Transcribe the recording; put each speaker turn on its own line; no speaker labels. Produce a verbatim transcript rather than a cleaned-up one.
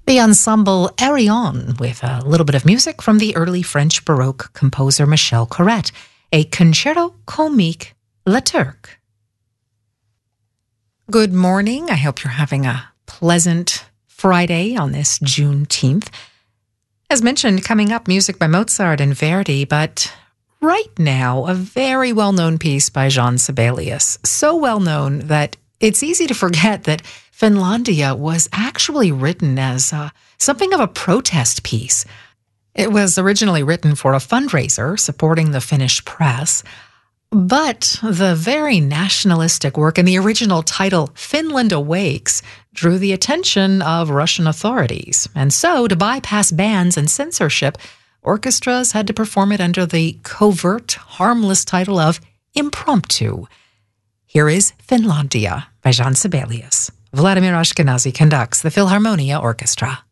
The ensemble Arion with a little bit of music from the early French Baroque composer Michel Corrette, a Concerto Comique La Turque. Good morning. I hope you're having a pleasant Friday on this Juneteenth. As mentioned, coming up, music by Mozart and Verdi, but right now, a very well-known piece by Jean Sibelius. So well-known that it's easy to forget that Finlandia was actually written as uh, something of a protest piece. It was originally written for a fundraiser supporting the Finnish press, but the very nationalistic work and the original title, Finland Awakes, drew the attention of Russian authorities. And so, to bypass bans and censorship, orchestras had to perform it under the covert, harmless title of Impromptu. Here is Finlandia by Jean Sibelius. Vladimir Ashkenazy conducts the Philharmonia Orchestra.